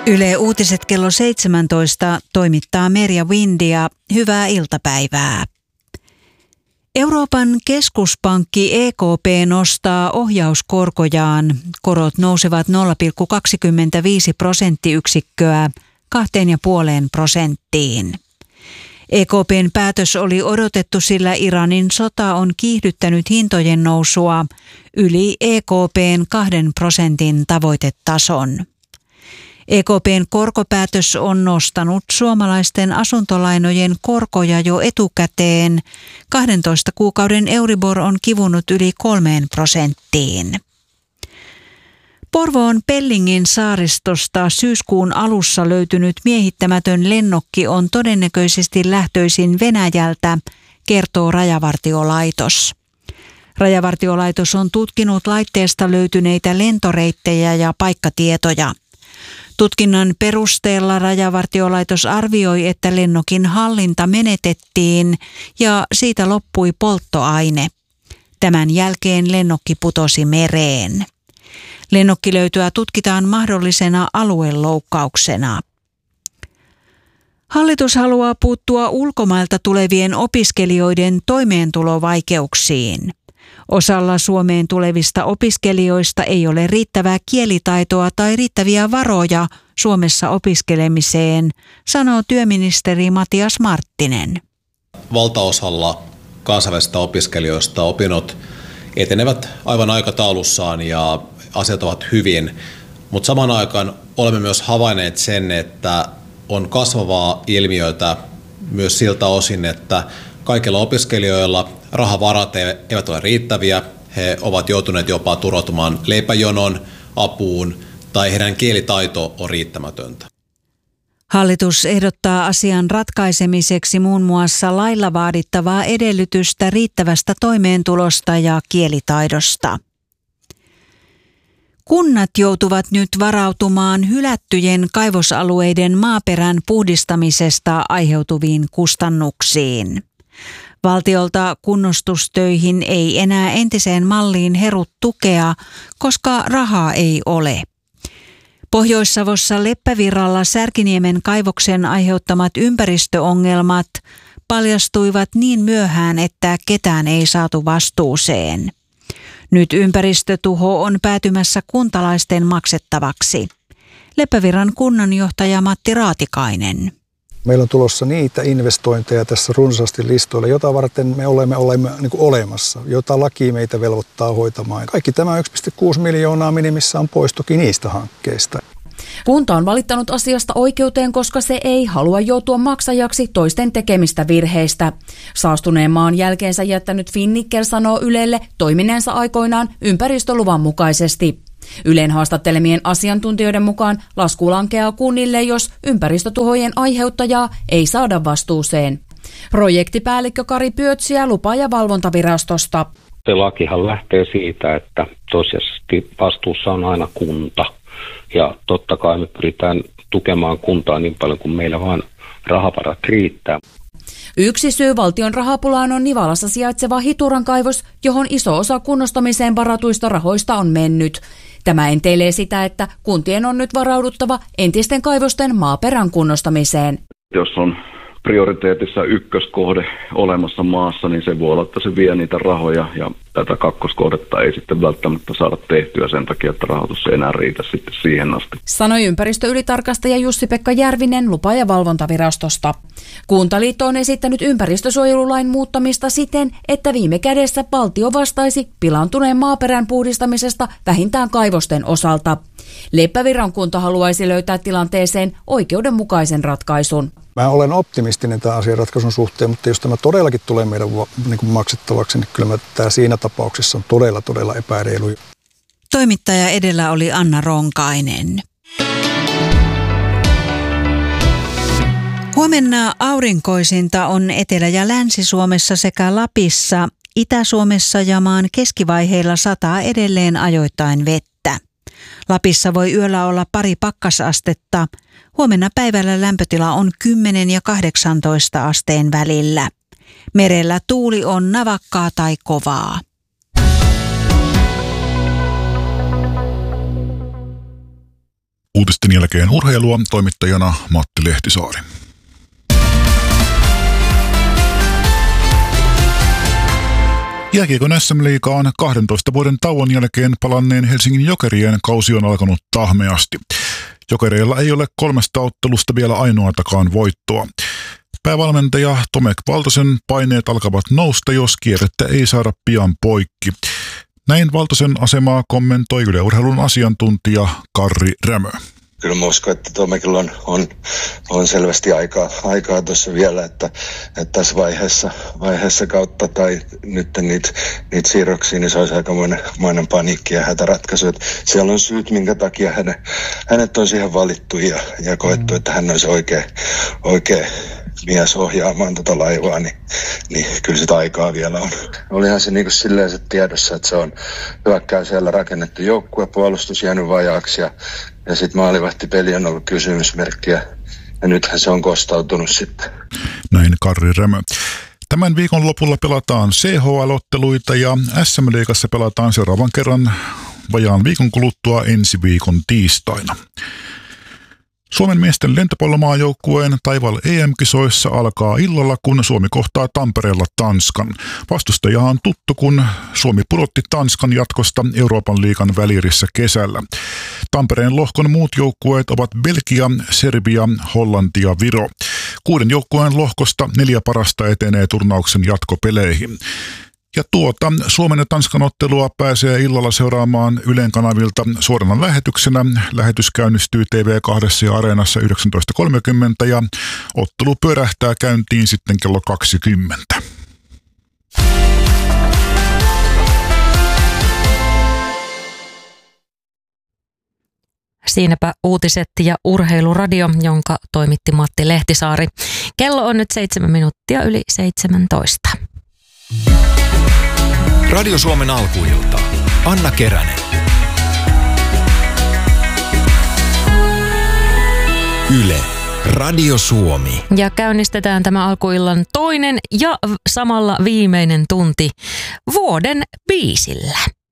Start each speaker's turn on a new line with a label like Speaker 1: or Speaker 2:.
Speaker 1: Yle Uutiset kello 17 toimittaa Merja Windia. Hyvää iltapäivää. Euroopan keskuspankki EKP nostaa ohjauskorkojaan. Korot nousevat 0,25 prosenttiyksikköä 2,5%. EKP:n päätös oli odotettu, sillä Iranin sota on kiihdyttänyt hintojen nousua yli EKP:n 2% tavoitetason. EKP:n korkopäätös on nostanut suomalaisten asuntolainojen korkoja jo etukäteen. 12 kuukauden Euribor on kivunut yli 3%. Porvoon Pellingin saaristosta syyskuun alussa löytynyt miehittämätön lennokki on todennäköisesti lähtöisin Venäjältä, kertoo Rajavartiolaitos. Rajavartiolaitos on tutkinut laitteesta löytyneitä lentoreittejä ja paikkatietoja. Tutkinnan perusteella Rajavartiolaitos arvioi, että lennokin hallinta menetettiin ja siitä loppui polttoaine. Tämän jälkeen lennokki putosi mereen. Lennokkilöytöä tutkitaan mahdollisena alueloukkauksena. Hallitus haluaa puuttua ulkomailta tulevien opiskelijoiden toimeentulovaikeuksiin. Osalla Suomeen tulevista opiskelijoista ei ole riittävää kielitaitoa tai riittäviä varoja Suomessa opiskelemiseen, sanoo työministeri Matias Marttinen.
Speaker 2: Valtaosalla kansainvälisistä opiskelijoista opinnot etenevät aivan aikataulussaan ja asiat ovat hyvin, mutta samaan aikaan olemme myös havainneet sen, että on kasvavaa ilmiötä myös siltä osin, että kaikilla opiskelijoilla rahavarat eivät ole riittäviä. He ovat joutuneet jopa turvautumaan leipäjonon apuun tai heidän kielitaito on riittämätöntä.
Speaker 1: Hallitus ehdottaa asian ratkaisemiseksi muun muassa lailla vaadittavaa edellytystä riittävästä toimeentulosta ja kielitaidosta. Kunnat joutuvat nyt varautumaan hylättyjen kaivosalueiden maaperän puhdistamisesta aiheutuviin kustannuksiin. Valtiolta kunnostustöihin ei enää entiseen malliin heru tukea, koska rahaa ei ole. Pohjois-Savossa Leppävirralla Särkiniemen kaivoksen aiheuttamat ympäristöongelmat paljastuivat niin myöhään, että ketään ei saatu vastuuseen. Nyt ympäristötuho on päätymässä kuntalaisten maksettavaksi. Leppävirran kunnanjohtaja Matti Raatikainen.
Speaker 3: Meillä on tulossa niitä investointeja tässä runsaasti listoilla, jota varten me olemme niin kuin olemassa, jota laki meitä velvoittaa hoitamaan. Kaikki tämä 1,6 miljoonaa minimissään pois toki niistä hankkeista.
Speaker 4: Kunta on valittanut asiasta oikeuteen, koska se ei halua joutua maksajaksi toisten tekemistä virheistä. Saastuneen maan jälkeensä jättänyt Finnicker sanoo Ylelle toimineensa aikoinaan ympäristöluvan mukaisesti. Ylen haastattelemien asiantuntijoiden mukaan lasku lankeaa kunnille, jos ympäristötuhojen aiheuttajaa ei saada vastuuseen. Projektipäällikkö Kari Pyötsiä lupa- ja valvontavirastosta.
Speaker 5: Se lakihan lähtee siitä, että tosiasiallisesti vastuussa on aina kunta. Ja totta kai me pyritään tukemaan kuntaa niin paljon kuin meillä vaan rahavarat riittää.
Speaker 4: Yksi syy valtion rahapulaan on Nivalassa sijaitseva Hituran kaivos, johon iso osa kunnostamiseen varatuista rahoista on mennyt. Tämä enteilee sitä, että kuntien on nyt varauduttava entisten kaivosten maaperän kunnostamiseen.
Speaker 6: Jos on prioriteetissa ykköskohde olemassa maassa, niin se voi olla, että se vie niitä rahoja ja tätä kakkoskohdetta ei sitten välttämättä saada tehtyä sen takia, että rahoitus ei enää riitä sitten siihen asti.
Speaker 4: Sanoi ympäristöylitarkastaja Jussi-Pekka Järvinen lupa- ja valvontavirastosta. Kuntaliitto on esittänyt ympäristösuojelulain muuttamista siten, että viime kädessä valtio vastaisi pilaantuneen maaperän puhdistamisesta vähintään kaivosten osalta. Leppävirran kunta haluaisi löytää tilanteeseen oikeudenmukaisen ratkaisun.
Speaker 3: Mä olen optimistinen tämän asian ratkaisun suhteen, mutta jos tämä todellakin tulee meidän maksettavaksi, niin kyllä tämä siinä tapauksessa on todella epäreilu.
Speaker 1: Toimittaja edellä oli Anna Ronkainen. Huomenna aurinkoisinta on Etelä- ja Länsi-Suomessa sekä Lapissa. Itä-Suomessa ja maan keskivaiheilla sataa edelleen ajoittain vettä. Lapissa voi yöllä olla pari pakkasastetta. Huomenna päivällä lämpötila on 10 ja 18 asteen välillä. Merellä tuuli on navakkaa tai kovaa.
Speaker 7: Uutisten jälkeen urheilua, toimittajana Matti Lehtisaari. Jääkiekon SM-liigaan 12 vuoden tauon jälkeen palanneen Helsingin Jokerien kausi on alkanut tahmeasti. Jokereilla ei ole 3 ottelusta vielä ainoatakaan voittoa. Päävalmentaja Tomek Valtosen paineet alkavat nousta, jos kierrettä ei saada pian poikki. Näin Valtosen asemaa kommentoi Yle Urheilun asiantuntija Karri Rämö.
Speaker 8: Kyllä mä uskon, että Tomekilla on selvästi aikaa tuossa vielä, että tässä vaiheessa kautta tai nyt niitä siirroksia, niin se olisi aikamoinen paniikki ja hätäratkaisu. Että siellä on syyt, minkä takia hänet on siihen valittu ja koettu, että hän olisi oikea mies ohjaamaan tuota laivaa, niin kyllä sitä aikaa vielä on. Olihan se niin kuin silleen se tiedossa, että se on hyökkäyksellä rakennettu joukkue, puolustus jäänyt vajaaksi ja sitten maalivahtipeli on ollut kysymysmerkkiä ja nythän se on kostautunut sitten.
Speaker 7: Näin Karri Rämö. Tämän viikon lopulla pelataan CHL-otteluita ja SM-liigassa pelataan seuraavan kerran vajaan viikon kuluttua ensi viikon tiistaina. Suomen miesten lentopallomaajoukkueen Taival EM-kisoissa alkaa illalla, kun Suomi kohtaa Tampereella Tanskan. Vastustaja on tuttu, kun Suomi pudotti Tanskan jatkosta Euroopan liigan välierissä kesällä. Tampereen lohkon muut joukkueet ovat Belgia, Serbia, Hollanti ja Viro. 6 joukkueen lohkosta 4 parasta etenee turnauksen jatkopeleihin. Ja Suomen ja Tanskan ottelua pääsee illalla seuraamaan Ylen kanavilta suorana lähetyksenä. Lähetys käynnistyy TV2 ja Areenassa 19.30 ja ottelu pyörähtää käyntiin sitten kello 20.
Speaker 9: Siinäpä uutiset ja urheiluradio, jonka toimitti Matti Lehtisaari. Kello on nyt 7 minuuttia yli 17.
Speaker 10: Radio Suomen alkuilta. Anna Keränen. Yle. Radio Suomi.
Speaker 9: Ja käynnistetään tämä alkuillan toinen ja samalla viimeinen tunti vuoden biisillä.